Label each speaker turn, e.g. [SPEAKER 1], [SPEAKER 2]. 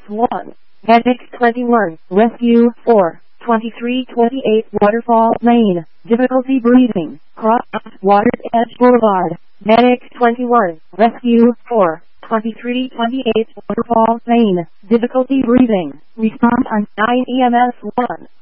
[SPEAKER 1] 1. Medic 21, Rescue 4. 2328 Waterfall Lane, difficulty breathing, cross Water's Edge Boulevard. Medic 21, Rescue 4. 2328 Waterfall Lane, difficulty breathing, respond on 9 EMS 1.